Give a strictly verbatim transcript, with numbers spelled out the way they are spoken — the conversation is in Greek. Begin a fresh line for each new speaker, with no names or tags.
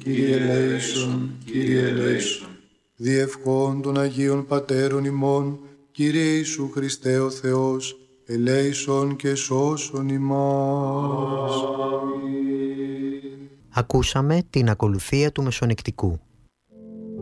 Κύριε ελέησον, Κύριε ελέησον.
Διευχών των Αγίων Πατέρων ημών, Κύριε Ιησού Χριστέ ο Θεός, ελέησον και σώσον ημάς.
Ακούσαμε την ακολουθία του Μεσονικτικού.